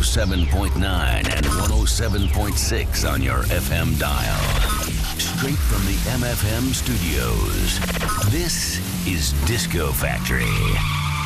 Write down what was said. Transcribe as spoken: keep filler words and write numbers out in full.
seven point nine and one oh seven point six on your F M dial. Straight from the M F M studios, this is Disco Factory.